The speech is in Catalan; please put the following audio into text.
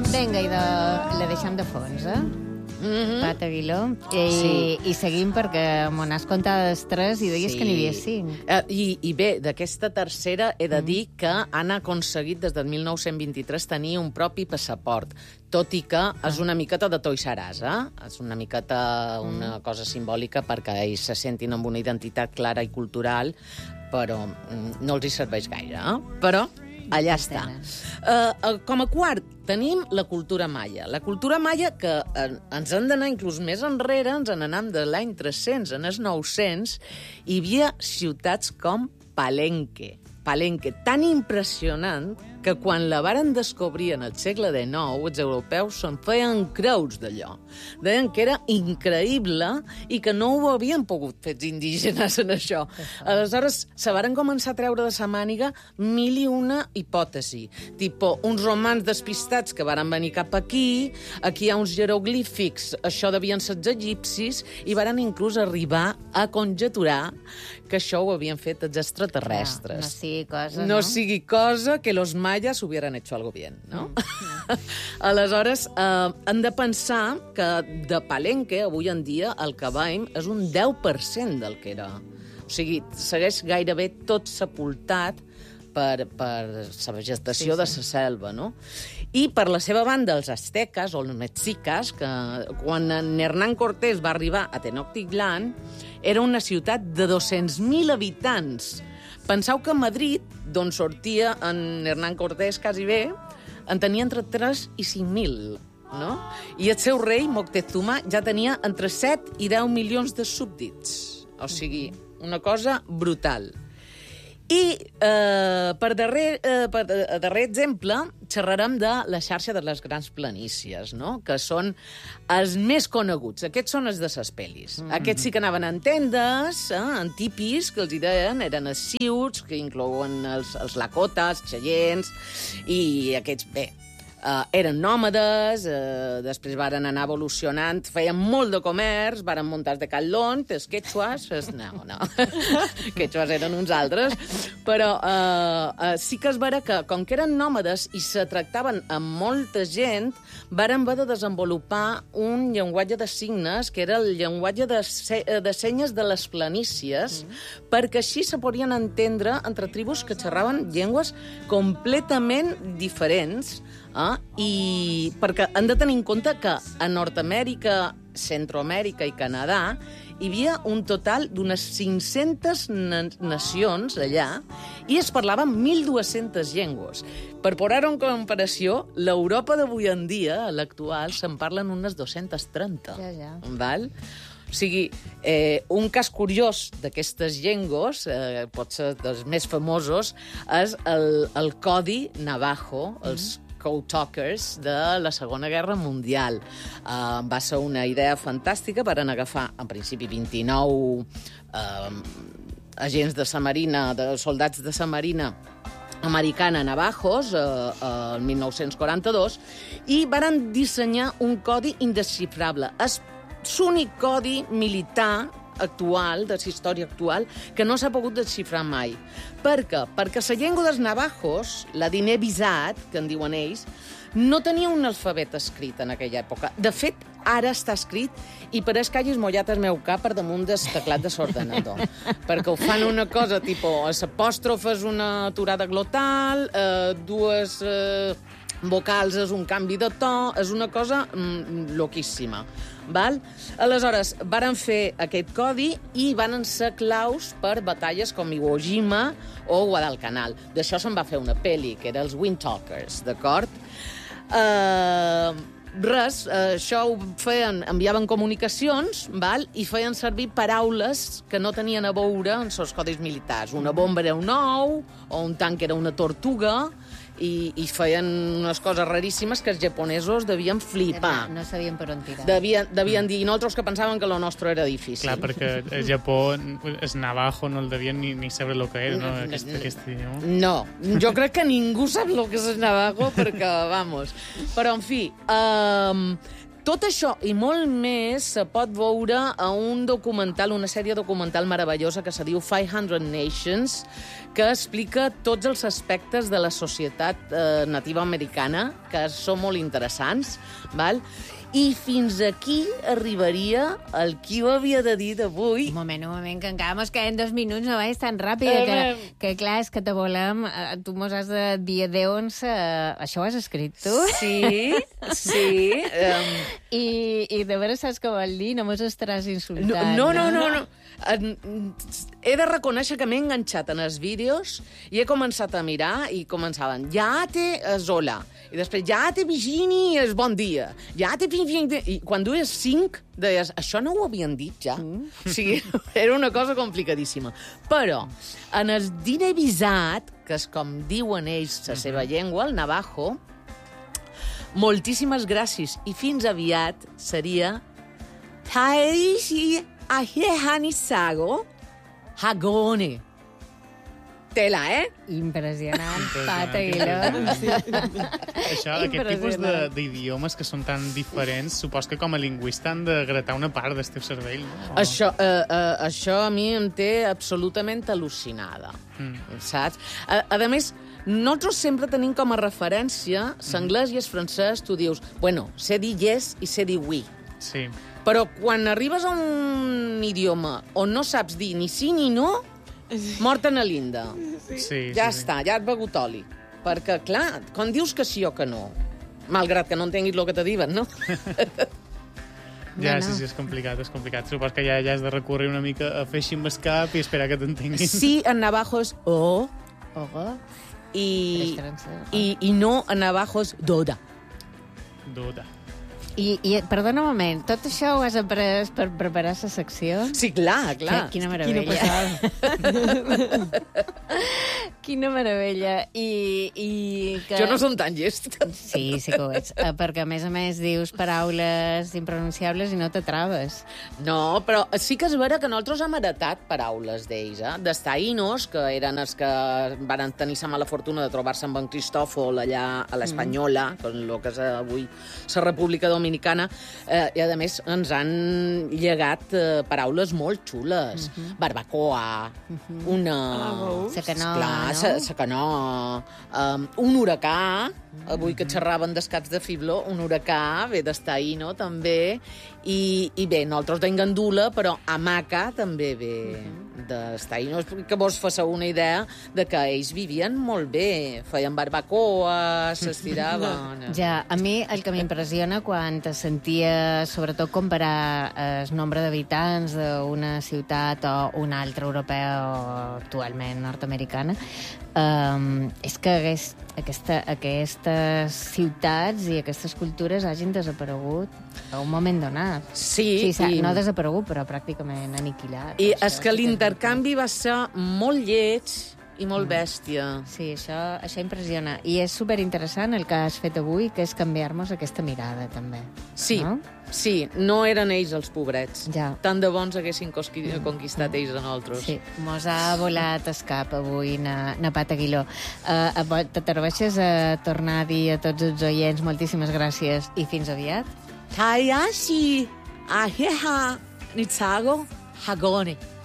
Vinga, i la deixem de fons, Pat Aguiló. I seguim perquè m'ho n'has comptat 3 i deies que n'hi havia 5. I bé, d'aquesta tercera he de dir que han aconseguit des del 1923 tenir un propi passaport, tot i que és una miqueta de Toys R Us, És una miqueta una cosa simbòlica perquè ells se sentin amb una identitat clara i cultural, però no els hi serveix gaire, Però allà està. Com a quart, tenim la cultura maia. La cultura maia que ens hem d'anar inclús més enrere, ens n'anem de l'any 300 en els 900, hi havia ciutats com Palenque, tan impressionant que quan la varen descobrir en el segle XIX, els europeus se'n feien creus d'allò. Deien que era increïble i que no ho havien pogut fer els indígenes en això. Aleshores, se varen començar a treure de sa màniga 1001 hipòtesi. Tipo, uns romans despistats que varen venir cap aquí hi ha uns jeroglífics, això devien ser els egipcis, i varen inclús arribar a conjeturar que això ho havien fet els extraterrestres. No sigui cosa, no sigui cosa que los mayas hubieran hecho algo bien, no? Aleshores, hem de pensar que de Palenque, avui en dia, el que veiem és un 10% del que era. O sigui, segueix gairebé tot sepultat per la vegetació de la selva, no? I per la seva banda, els asteques o els mexicas, que quan Hernán Cortés va arribar a Tenochtitlán, era una ciutat de 200.000 habitants. Penseu que a Madrid, d'on sortia en Hernán Cortés quasi bé, en tenia entre 3 i 5.000, no? I el seu rei, Moctezuma, ja tenia entre 7 i 10 milions de súbdits. O sigui, una cosa brutal. I per darrer exemple xerrarem de la xarxa de les grans planícies, no? Que són els més coneguts. Aquests són els de ses pel·lis. Aquests sí que anaven en tendes, en tipis, que els hi deien, eren els sioux, que inclouen els lakotas, xeients, i aquests, bé, eren nòmades, després varen anar evolucionant, feien molt de comerç, varen muntar els decathlon, els quechuas, no, quechuas eren uns altres, però sí que és vera que, com que eren nòmades i se tractaven amb molta gent, varen haver de desenvolupar un llenguatge de signes, que era el llenguatge de senyes de les planícies, perquè així se podien entendre entre tribus que xerraven llengües completament diferents, i perquè hem de tenir en compte que a Nord-Amèrica, Centroamèrica i Canadà hi havia un total d'unes 500 nacions allà i es parlaven 1.200 llengües. Per posar-ho en comparació, l'Europa d'avui en dia, l'actual, se'n parlen unes 230. Ja. Val? O sigui, un cas curiós d'aquestes llengües, pot ser dels més famosos, és el codi Navajo, els Code Talkers de la Segona Guerra Mundial. Va ser una idea fantàstica per agafar, en principi, 29 agents de la Marina, de soldats de la Marina americana Navajos, el 1942, i varen dissenyar un codi indesxifrable. És l'únic codi militar actual, de la història actual, que no s'ha pogut desxifrar mai. Per què? Perquè la llengua dels navajos, la Diné Bizaad, que en diuen ells, no tenia un alfabet escrit en aquella època. De fet, ara està escrit i pareix que hagis mullat el meu cap per damunt del teclat de l'ordenador. Perquè ho fan una cosa, tipus, l'apòstrof és una aturada glotal, dues vocals és un canvi de to, és una cosa loquíssima. Val? Aleshores, varen fer aquest codi i van ser claus per batalles com Iwo Jima o Guadalcanal. D'això se'n va fer una pel·li, que era els Wind Talkers, d'acord? Això ho feien, enviaven comunicacions, val? I feien servir paraules que no tenien a veure en els codis militars. Una bomba era un ou, o un tanc era una tortuga, i feien unes coses raríssimes que els japonesos devien flipar. No sabien per on tirar. Devien dir, nosaltres que pensaven que lo nostre era difícil. Clar, perquè el Japó, el navajo, no el devien ni saber el que era, no? Aquest idioma. No, jo crec que ningú sap el que és el navajo, perquè, vamos... Però, en fi, Tot això i molt més se pot veure a un documental, una sèrie documental meravellosa que se diu 500 Nations, que explica tots els aspectes de la societat nativa americana, que són molt interessants, val? I fins aquí arribaria el qui ho havia de dir d'avui. Un moment, que encara mos queden 2 minuts, no vagis tan ràpid, que clar, és que te volem... Tu mos has de dir adéu-nos... Això ho has escrit tu? Sí. I de veure saps què vol dir? No mos estaràs insultant. No. He de reconèixer que m'he enganxat en els vídeos i he començat a mirar i començaven Yate és hola, i després Yate Virginie és bon dia, Yate i quan dues 5 deies, això no ho havien dit ja. O sigui, era una cosa complicadíssima. Però en el dinevisat, que és com diuen ells la seva llengua, el navajo, moltíssimes gràcies i fins aviat seria Taisi Ahehanisago Hagone. Tela, Impressionant, Pata Aguiló. Això, aquest tipus d'idiomes que són tan diferents, supos que com a lingüista han de gratar una part del teu cervell, no? Això a mi em té absolutament al·lucinada, saps? A més, nosaltres sempre tenim com a referència l'anglès i el francès, tu dius, bueno, sé dir yes i sé dir oui. Sí. Però quan arribes a un idioma on no saps dir ni sí ni no, mort en linda. Sí, ja està, ja has begut oli. Perquè, clar, quan dius que sí o que no, malgrat que no entenguis el que te diuen, no? Ja, sí, és complicat. Supos que ja has de recórrer una mica a fer així amb el cap i esperar que t'entenguin. Sí, en navajo és o, i no en navajo és doda. Doda. I perdona un moment, tot això ho has après per preparar la secció? Sí, clar. Quina meravella. Quina meravella. I que... Jo no som tan llest. Sí que ho ets. Perquè, a més, dius paraules impronunciables i no te trabes. No, però sí que és vera que nosaltres hem heretat paraules d'ells, dels taïnos, que eren els que van tenir la mala fortuna de trobar-se amb en Cristòfol allà a l'Espanyola, que és el que és avui la República Dominicana, i a més ens han llegat paraules molt xules. Barbacoa, una... Sacanó, un huracà, avui que xerraven d'escats de fibló, un huracà, ve d'Estaino també, i bé, nosaltres d'Engandula, però Hamaca també ve d'Estaino, que vos fasseu una idea de que ells vivien molt bé, feien barbacoa, s'estiraven... Ja, a mi el que m'impressiona quan te sentia, sobretot, comparar el nombre d'habitants d'una ciutat o una altra europea o actualment nord-americana, és que aquestes ciutats i aquestes cultures hagin desaparegut a un moment donat. Sí. No desaparegut, però pràcticament aniquilat. I és que l'intercanvi va ser molt lleig i molt bèstia. Sí, això impressiona. I és superinteressant el que has fet avui, que és canviar-nos aquesta mirada, també. Sí, no? Sí, no eren ells els pobrets. Ja. Tant de bons haguessin conquistat ells a nosaltres. Sí, mos ha volat el cap avui na Pat Aguiló. T'atreveixes a tornar a dir a tots els oients moltíssimes gràcies i fins aviat? Tayashi, aheha, nitsago, hagone.